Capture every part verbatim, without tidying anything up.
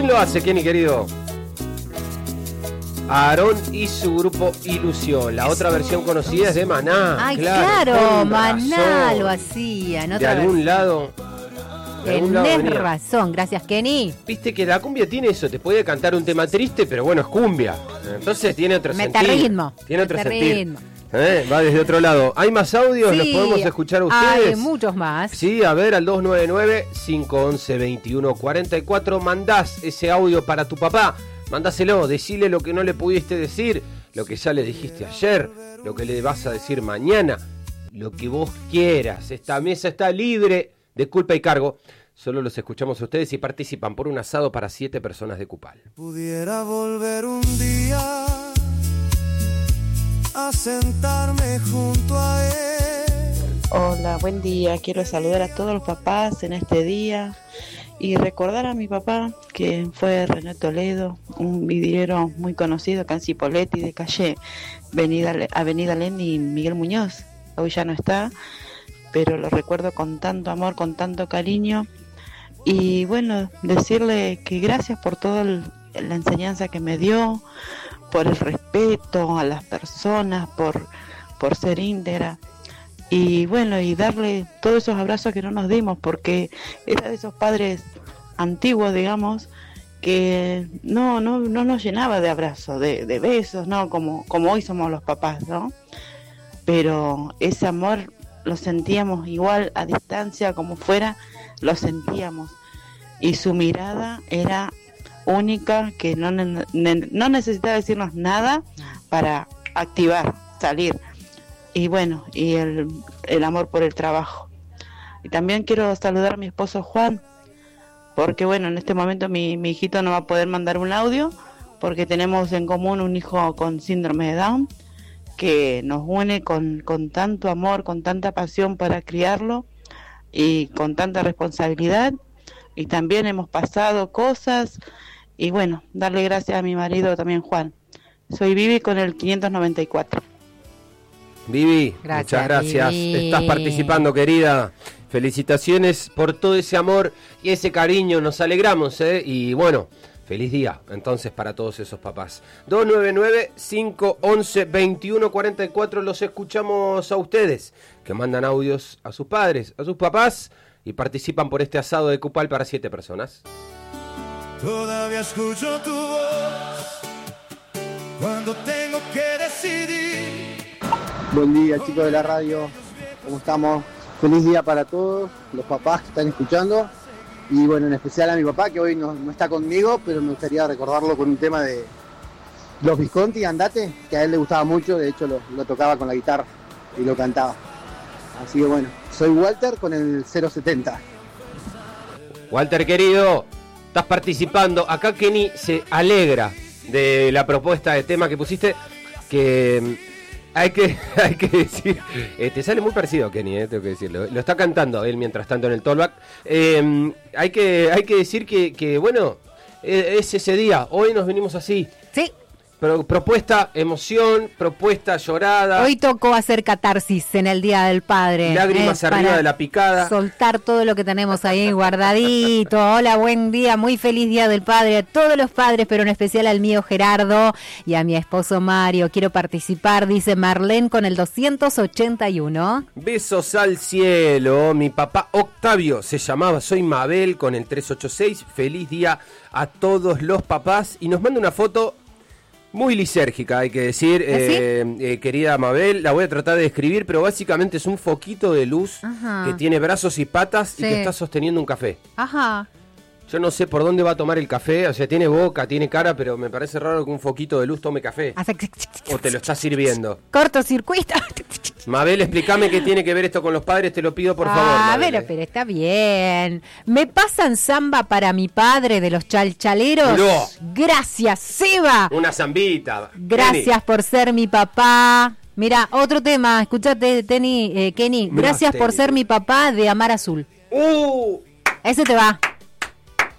¿Quién lo hace, Kenny, querido? Aarón y su grupo Ilusión. La otra versión conocida es de Maná. Ay, claro, claro Maná lo hacía. De algún versión. lado. Tenés razón, gracias, Kenny. Viste que la cumbia tiene eso, te puede cantar un tema triste, pero bueno, es cumbia. Entonces tiene otro Mete sentido. ritmo. Tiene otro Mete sentido. ritmo. ¿Eh? Va desde otro lado. ¿Hay más audios? Sí, ¿Los podemos escuchar a ustedes? Hay muchos más. Sí, a ver, al dos nueve nueve, cinco uno uno, dos uno cuatro cuatro mandás ese audio para tu papá. Mandáselo, decile lo que no le pudiste decir, lo que ya le dijiste ayer, lo que le vas a decir mañana, lo que vos quieras. Esta mesa está libre de culpa y cargo. Solo los escuchamos a ustedes y participan por un asado para siete personas de Cupal. Pudiera volver un día a sentarme junto a él. Hola, buen día. Quiero saludar a todos los papás en este día y recordar a mi papá, que fue René Toledo, un vidriero muy conocido acá en Cipolletti de calle Avenida, Avenida Lenin y Miguel Muñoz. Hoy ya no está, pero lo recuerdo con tanto amor, con tanto cariño. Y bueno, decirle que gracias por toda la enseñanza que me dio, por el respeto a las personas, por, por ser íntegra. Y bueno, y darle todos esos abrazos que no nos dimos, porque era de esos padres antiguos, digamos, que no no no nos llenaba de abrazos, de, de besos, ¿no? Como, como hoy somos los papás, ¿no? Pero ese amor lo sentíamos igual a distancia, como fuera, lo sentíamos. Y su mirada era única, que no, ne- no necesitaba decirnos nada para activar, salir. Y bueno, y el, el amor por el trabajo. Y también quiero saludar a mi esposo Juan, porque bueno, en este momento mi, mi hijito no va a poder mandar un audio, porque tenemos en común un hijo con síndrome de Down, que nos une con, con tanto amor, con tanta pasión para criarlo, y con tanta responsabilidad, y también hemos pasado cosas, y bueno, darle gracias a mi marido también, Juan. Soy Vivi con el quinientos noventa y cuatro. Vivi, gracias, muchas gracias. Vivi. Estás participando, querida. Felicitaciones por todo ese amor y ese cariño. Nos alegramos, ¿eh? Y bueno, feliz día entonces para todos esos papás. dos nueve nueve, cinco uno uno, dos uno cuatro cuatro. Los escuchamos a ustedes, que mandan audios a sus padres, a sus papás, y participan por este asado de Cupal para siete personas. Todavía escucho tu voz cuando tengo que decidir. Buen día, chicos de la radio, ¿cómo estamos? Feliz día para todos los papás que están escuchando, y bueno, en especial a mi papá, que hoy no, no está conmigo, pero me gustaría recordarlo con un tema de Los Visconti, Andate, que a él le gustaba mucho. De hecho lo, lo tocaba con la guitarra y lo cantaba. Así que bueno, soy Walter con el cero setenta. Walter, querido, estás participando. Acá Kenny se alegra de la propuesta de tema que pusiste, que hay que hay que decir, eh, te sale muy parecido a Kenny, eh, tengo que decirlo. Lo está cantando él mientras tanto en el talkback. Eh, hay que hay que decir que, que bueno, eh, es ese día. Hoy nos venimos así. Sí. Pro, propuesta, emoción, propuesta, llorada. Hoy tocó hacer catarsis en el Día del Padre. Lágrimas eh, arriba de la picada. Soltar todo lo que tenemos ahí guardadito. Hola, buen día, muy feliz Día del Padre a todos los padres, pero en especial al mío Gerardo y a mi esposo Mario. Quiero participar, dice Marlene con el doscientos ochenta y uno. Besos al cielo. Mi papá Octavio se llamaba. Soy Mabel con el trescientos ochenta y seis. Feliz día a todos los papás. Y nos manda una foto muy lisérgica, hay que decir, ¿Ah, sí? eh, eh, querida Mabel. La voy a tratar de describir, pero básicamente es un foquito de luz. Ajá. Que tiene brazos y patas, sí, y que está sosteniendo un café. Ajá. Yo no sé por dónde va a tomar el café, o sea, tiene boca, tiene cara, pero me parece raro que un foquito de luz tome café. Hace... O te lo está sirviendo. Cortocircuito. Mabel, explícame qué tiene que ver esto con los padres, te lo pido por favor. Ah, Mabel, pero, eh. pero está bien. ¿Me pasan samba para mi padre de los chalchaleros? No. Gracias, Seba. Una zambita. Gracias Kenny. por ser mi papá. Mira, otro tema, escuchate, Teni, eh, Kenny. Mirá, Gracias por Teni. ser mi papá de Amar Azul. ¡Uh! Ese te va.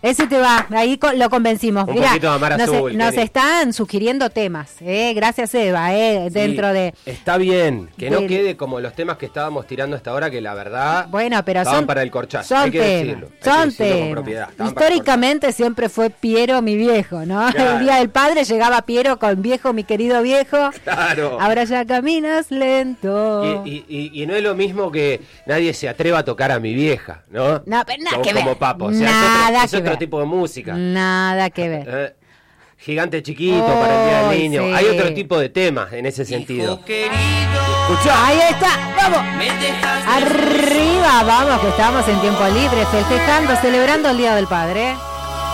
Ese te va, ahí co- lo convencimos. Un Mirá, poquito de Mar nos, Azul, nos Kenny. están sugiriendo temas, eh, gracias Eva, eh, dentro Sí, de... Está bien, que no del- quede como los temas que estábamos tirando hasta ahora, que la verdad Bueno, pero estaban son para el corchazo. Son hay que temas, decirlo. hay que son decirlo con temas. propiedad, estaban para el Históricamente siempre fue Piero mi viejo, ¿no? Claro. El día del padre llegaba Piero con viejo, mi querido viejo. corchazo. Claro. Ahora ya caminas lento. Y, y- y- y no es lo mismo que nadie se atreva a tocar a mi vieja, ¿no? No, pero nada como, que ver. como papo. O sea, Nada es otro, es que otro ver. tipo de música. Nada que ver. Eh, Gigante chiquito para el Día del Ay, Niño. sí. Hay otro tipo de temas en ese sentido. Escuchá, ahí está, vamos. Arriba, vamos, que estamos en tiempo libre, festejando, celebrando el Día del Padre.